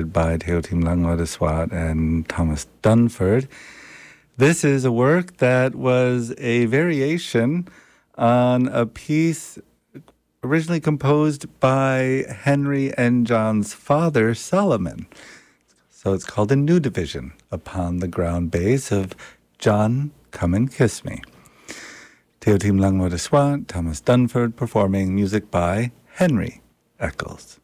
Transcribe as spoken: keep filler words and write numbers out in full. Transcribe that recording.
conducted by Teotim Langwadeswat and Thomas Dunford. This is a work that was a variation on a piece originally composed by Henry and John's father, Solomon. So it's called A New Division, upon the ground bass of John, Come and Kiss Me. Teotim Langwadeswat, Thomas Dunford, performing music by Henry Eccles.